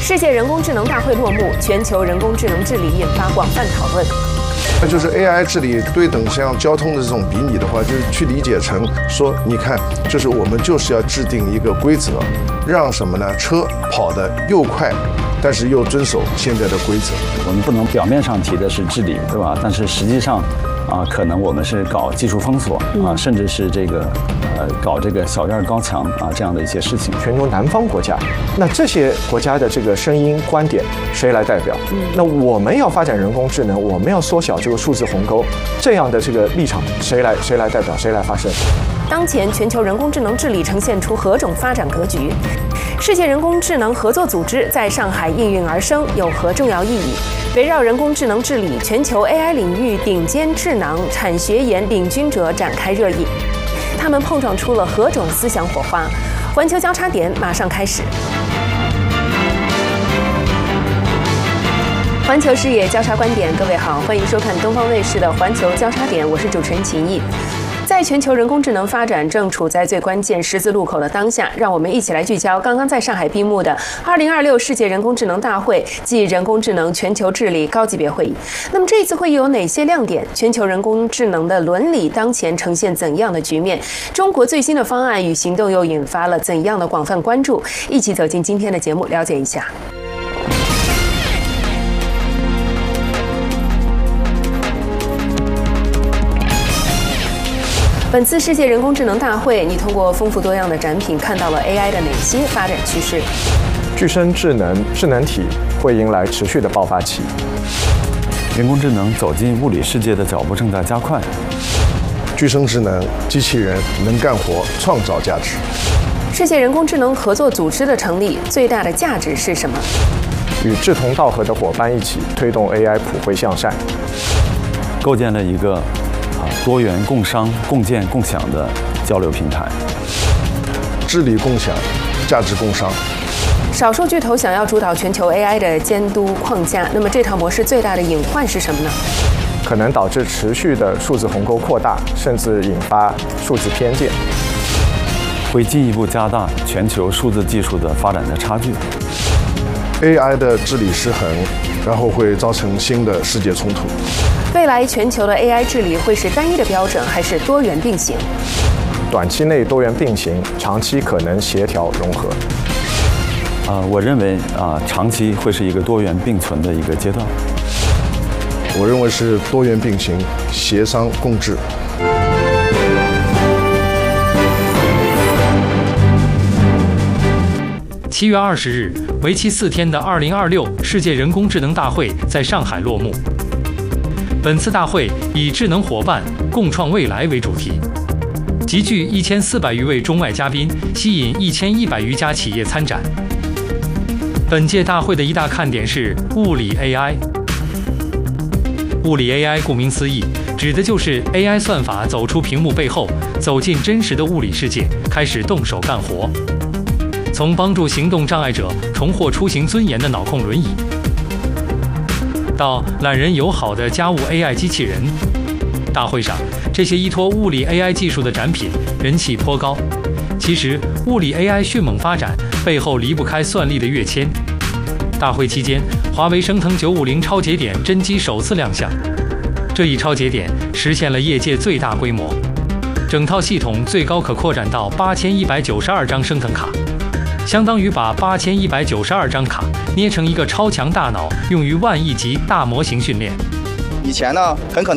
世界人工智能大会落幕，全球人工智能治理引发广泛讨论。 那就是 AI 治理对等像交通的这种比拟的话，就是去理解成说，你看，就是我们就是要制定一个规则，让什么呢？车跑得又快，但是又遵守现在的规则。 我们不能表面上提的是治理，对吧？但是实际上，可能我们是搞技术封锁甚至是搞这个小院高墙这样的一些事情。 全球南方国家，那这些国家的这个声音观点谁来代表？那我们要发展人工智能，我们要缩小这个数字鸿沟，这样的这个立场谁来代表？谁来发声？ 当前全球人工智能治理呈现出何种发展格局？世界人工智能合作组织在上海应运而生，有何重要意义？围绕人工智能治理，全球 AI 领域顶尖智囊产学研领军者展开热议，他们碰撞出了何种思想火花？环球交叉点马上开始。环球视野，交叉观点，各位好，欢迎收看东方卫视的环球交叉点，我是主持人秦毅。在全球人工智能发展正处在最关键十字路口的当下，让我们一起来聚焦刚刚在上海闭幕的2026世界人工智能大会暨人工智能全球治理高级别会议。那么这一次会议有哪些亮点？全球人工智能的伦理当前呈现怎样的局面？中国最新的方案与行动又引发了怎样的广泛关注？一起走进今天的节目，了解一下。本次世界人工智能大会，你通过丰富多样的展品看到了 AI 的哪些发展趋势？ 具身智能体会迎来持续的爆发期。 人工智能走进物理世界的脚步正在加快。 具身智能机器人能干活，创造价值。 世界人工智能合作组织的成立最大的价值是什么？ 与志同道合的伙伴一起推动 AI 普惠向善， 构建了一个多元共商、共建、共享的交流平台。 治理共享，价值共商。 少数巨头想要主导全球 AI 的监督框架，那么这套模式最大的隐患是什么呢？ 可能导致持续的数字鸿沟扩大，甚至引发数字偏见， 会进一步加大全球数字技术的发展的差距。 AI 的治理失衡，然后会造成新的世界冲突。 未来全球的 AI 治理会是单一的标准，还是多元并行？ 短期内多元并行，长期可能协调融合。 我认为长期会是一个多元并存的一个阶段。 我认为是多元并行，协商共治。 7月20日，为期4天的2026世界人工智能大会在上海落幕。本次大会以智能伙伴共创未来为主题，集聚1400余位中外嘉宾，吸引1100余家企业参展。本届大会的一大看点是物理 AI。物理 AI 顾名思义，指的就是 AI 算法走出屏幕背后，走进真实的物理世界，开始动手干活。从帮助行动障碍者重获出行尊严的脑控轮椅，到懒人友好的家务 AI 机器人，大会上这些依托物理 AI 技术的展品人气颇高。其实，物理 AI 迅猛发展背后离不开算力的跃迁。大会期间，华为升腾950超节点真机首次亮相，这一超节点实现了业界最大规模，整套系统最高可扩展到8192张升腾卡。相当于把8192张卡捏成一个超强大脑，用于万亿级大模型训练。 以前呢，很可能